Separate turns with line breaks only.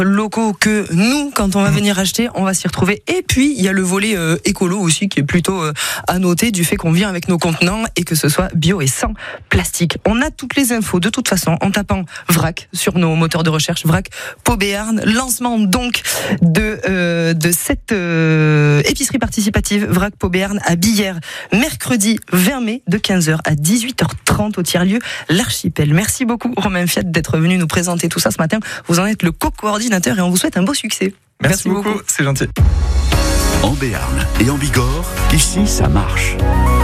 locaux que nous, quand on va venir acheter, on va s'y retrouver. Et puis, il y a le volet écolo aussi qui est plutôt à noter du fait qu'on vient avec nos contenants et que ce soit bio et sans plastique. On a toutes les infos de toute façon en tapant VRAC sur nos moteurs de recherche, VRAC Pau Béarn. Lancement donc de cette épicerie participative VRAC Pau Béarn à Billère, mercredi 20 mai de 15h à 18h30 au tiers-lieu L'Archipel. Merci beaucoup Romain Fiat d'être venu nous présenter tout ça ce matin. Vous en êtes le co-coordinateur et on vous souhaite un beau succès.
Merci beaucoup, c'est gentil.
En Béarn et en Bigorre, ici ça marche.